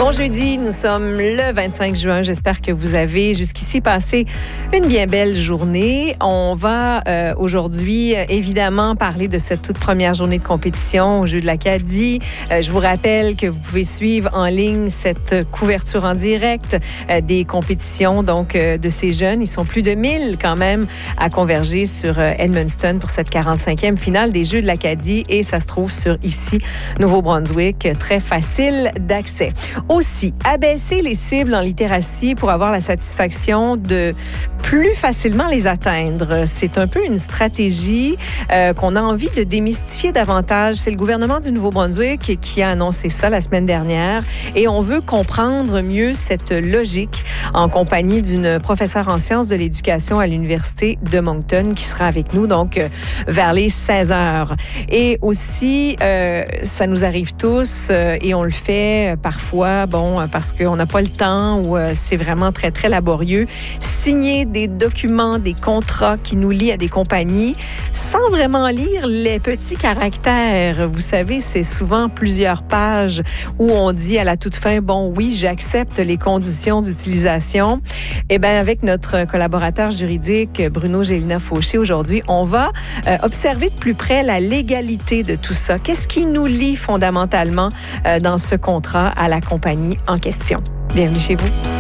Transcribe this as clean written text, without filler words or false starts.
Bon jeudi, nous sommes le 25 juin. J'espère que vous avez jusqu'ici passé une bien belle journée. On va aujourd'hui, évidemment, parler de cette toute première journée de compétition au Jeux de l'Acadie. Je vous rappelle que vous pouvez suivre en ligne cette couverture en direct des compétitions donc de ces jeunes. Ils sont plus de 1000 quand même à converger sur Edmundston pour cette 45e finale des Jeux de l'Acadie et ça se trouve sur ici, Nouveau-Brunswick. Très facile d'accès. Aussi, abaisser les cibles en littératie pour avoir la satisfaction de plus facilement les atteindre. C'est un peu une stratégie qu'on a envie de démystifier davantage. C'est le gouvernement du Nouveau-Brunswick qui a annoncé ça la semaine dernière et on veut comprendre mieux cette logique en compagnie d'une professeure en sciences de l'éducation à l'Université de Moncton qui sera avec nous donc vers les 16 heures. Et aussi, ça nous arrive tous et on le fait parfois, parce qu'on n'a pas le temps ou c'est vraiment très, très laborieux, signer des documents, des contrats qui nous lient à des compagnies sans vraiment lire les petits caractères. Vous savez, c'est souvent plusieurs pages où on dit à la toute fin, oui, j'accepte les conditions d'utilisation. Eh bien, avec notre collaborateur juridique, Bruno Gélina-Fauché, aujourd'hui, on va observer de plus près la légalité de tout ça. Qu'est-ce qui nous lie fondamentalement dans ce contrat à la compagnie en question? Bienvenue chez vous.